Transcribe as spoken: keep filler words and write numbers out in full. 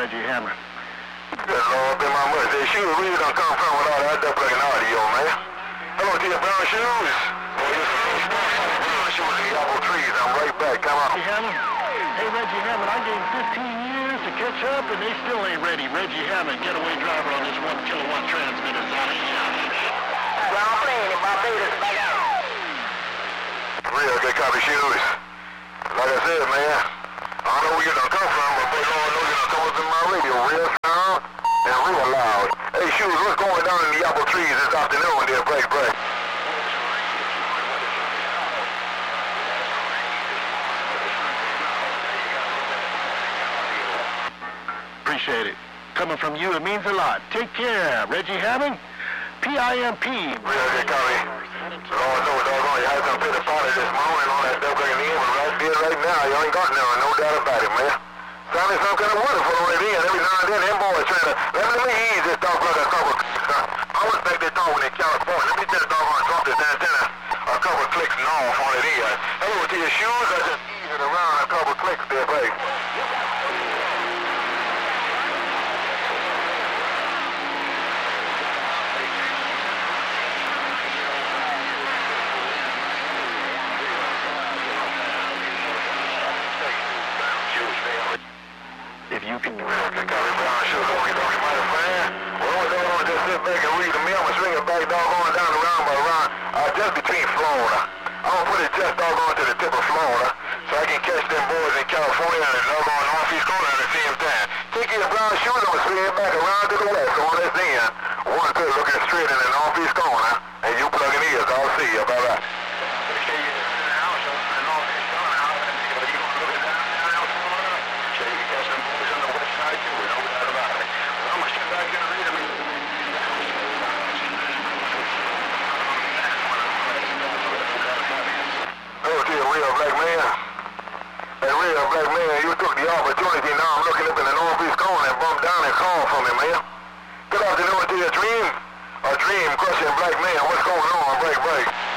Reggie Hammer. Good Lord, be my mother. Say, shoes, where you gonna come from with all that double-breaking audio, man? Hello to your brown shoes. Brown shoes in the apple trees. I'm right back. Come on. Reggie Hammond? Hey, Reggie Hammond, I gave fifteen years to catch up, and they still ain't ready. Reggie Hammond, getaway driver on this one kilowatt transmitter. Out of here. Well, I'm playing in Barbados. Back out. Real good copy, shoes. Like I said, man, I don't know where you're gonna come from, but boy, Lord knows you're gonna come up in my radio real sound and real loud. Hey, shoes, what's going down in the apple trees this afternoon there? Break, break. Appreciate it. Coming from you, it means a lot. Take care. Reggie Hammond, P I M P. Real good copy. Lord knows, doggone, you had some pit of party this morning on that double-breaking in, but right there, right now, you ain't got none, no doubt about it, man. Sounded some kind of wonderful on it in. Every now and then, them boys trying to, let me, let me ease this dog like a couple, I was back there talking in California. Let me tell the doggone drop this antenna a couple of clicks and off on it in. Hello to your shoes, I just ease it around a couple of clicks there, babe. If you can... Okay, copy, brown shoes, okay, okay, my fan. Well, we're doggone just sit back and read the mail. I'm gonna swing it back doggone down around by around, uh, just between Florida. I'm gonna put it just doggone to the tip of Florida, so I can catch them boys in California and doggone northeast corner at the same time. Take your brown shoes, I'm gonna swing it back around to the west on this end. One good looking straight in the northeast corner, and you plugging ears, I'll see you, bye-bye. Real black man. Hey, real black man, you took the opportunity. Now I'm looking up in the northeast corner and bumped down and called for me, man. Good afternoon to your dream. A dream crushing black man. What's going on? Break, break.